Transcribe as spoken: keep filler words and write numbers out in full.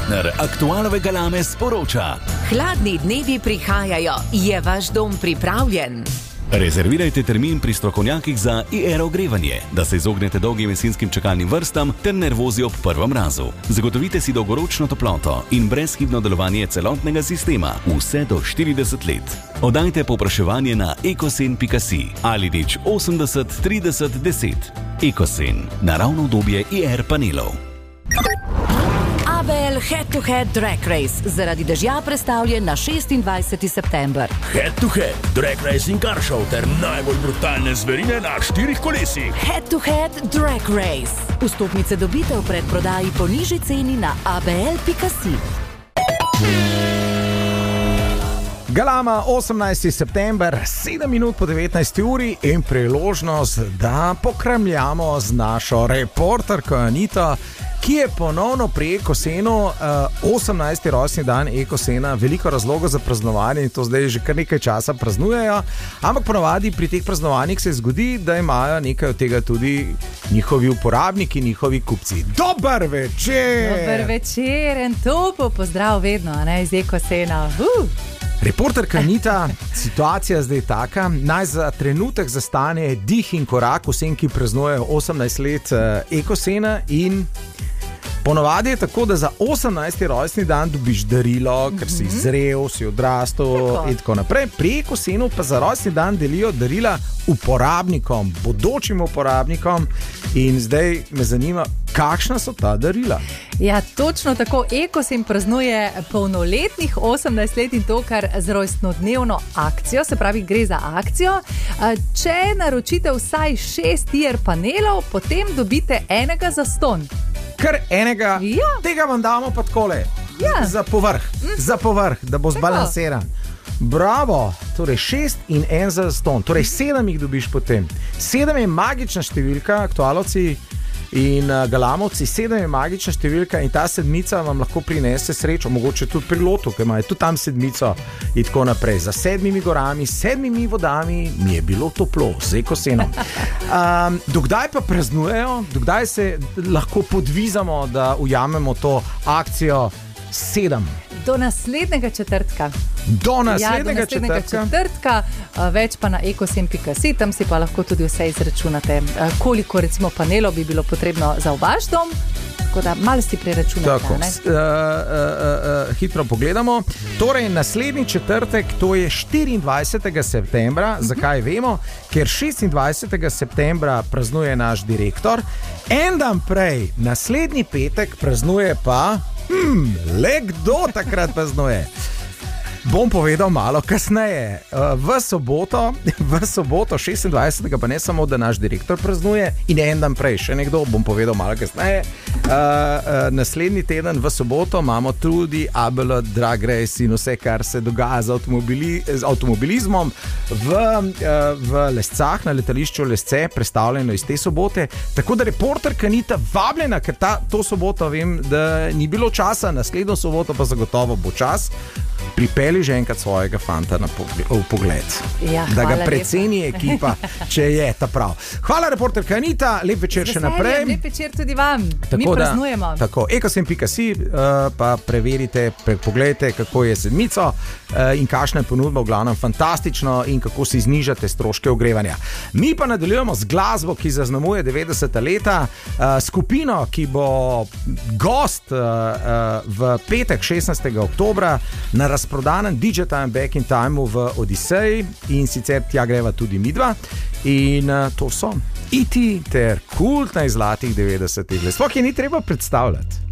partner aktualnega Galame sporoča. Hladni dnevi prihajajo, je vaš dom pripravljen? Rezervirajte termin pri strokovnjakih za I R ogrevanje, da se izognete dolgim jesenskim čakalnim vrstam ter nervozi ob prvem mrazu. Zagotovite si dolgoročno toploto in brezhibno delovanje celotnega sistema vse do štirideset let. Oddajte povpraševanje na ekosen pika si ali nič osemdeset trideset deset. Ekosen, naravno udobje I R panelov. A B L Head to Head Drag Race zaradi dežja prestavljen na šestindvajseti september. Head to Head Drag Race in Car Show ter najbolj brutalne zverine na štirih kolesih. Head to Head Drag Race. Vstopnice dobite v predprodaji po nižji ceni na a b l pika si. Galama, osemnajsti september, sedem minut po devetnajsti uri in priložnost, da pokramljamo z našo reporterko Anito, ki je ponovno pri Ekosenu, uh, osemnajsti rojstni dan Ekosena, veliko razlogov za praznovanje in to zdaj že kar nekaj časa praznujejo, ampak ponovadi pri teh praznovanjih se zgodi, da imajo nekaj od tega tudi njihovi uporabniki, njihovi kupci. Dober večer! Dober večer in topo pozdrav vedno, ne, iz Ekosena. Uh. Reporterka Anita, situacija zdaj je taka, naj za trenutek zastane dih in korak vsem, ki praznujejo osemnajst let uh, Ekosena in ponovadi je tako, da za osemnajsti rojstni dan dobiš darilo, ker si zrel, si odrastel tako. In tako naprej. Pri Ekosenu pa za rojstni dan delijo darila uporabnikom, bodočim uporabnikom in zdaj me zanima, kakšna so ta darila? Ja, točno tako. Ekosen praznuje polnoletnih osemnajst let in to, kar z rojstnodnevno akcijo, se pravi, gre za akcijo. Če naročite vsaj šest I R panelov, potem dobite enega zastonj. Kar enega, ja. Tega vam damo pa takole, ja. za povrh, mm. za povrh, da bo zbalansiran. Bravo, torej šest in en za zastonj, torej sedem jih dobiš potem. Sedem je magična številka, aktualovci in uh, galamovci, sedem je magična številka in ta sedmica vam lahko prinese srečo, mogoče tudi pri lotu, ker imajo tudi tam sedmico in tako naprej. Za sedmimi gorami, sedmimi vodami mi je bilo toplo z Ekosenom. Um, dokdaj pa praznujejo, dokdaj se lahko podvizamo, da ujamemo to akcijo sedem? Do naslednjega četrtka. Do naslednjega, ja, do naslednjega četrtka. četrtka, več pa na ekosen pika si, tam si pa lahko tudi vse izračunate, koliko recimo panelov bi bilo potrebno za vaš dom, tako da malo si preračunate. Tako, uh, uh, uh, hitro pogledamo. Torej, naslednji četrtek, to je štiriindvajsetega septembra, uh-huh. Zakaj vemo? Ker šestindvajsetega septembra praznuje naš direktor, en dan prej, naslednji petek, praznuje pa Hmm, le kdo takrat praznuje? Bom povedal malo kasneje. V soboto, v soboto šestindvajsetega pa ne samo, da naš direktor praznuje in en dan prej še nekdo, bom povedal malo kasneje. Uh, uh, naslednji teden v soboto imamo tudi A B L Drag Race in vse, kar se dogaja z, avtomobili, z avtomobilizmom v, uh, v Lescah, na letališču Lesce, predstavljeno iz te sobote. Tako da reporterka Anita vabljena, ker ta, to soboto vem, da ni bilo časa, naslednjo soboto pa zagotovo bo čas. Pripeli že enkrat svojega fanta na pogled, ja, da ga preceni ekipa, če je ta prav. Hvala, reporterka Anita, lep večer še naprej. Lep večer tudi vam, tako mi da, praznujemo. Tako, ekosen pika si, uh, pa preverite, pre, pogledajte, kako je sedmico uh, in kakšna je ponudba, v glavnem fantastično in kako si znižate stroške ogrevanja. Mi pa nadaljujemo z glasbo, ki zaznamuje devetdeseta leta, uh, skupino, ki bo gost uh, uh, v petek šestnajstega oktobra na razprodanem D J Time Back in Time v Odiseji in sicer tja greva tudi midva in uh, to so E T ter kult na zlatih devetdesetih let. Sploh je ni treba predstavljati.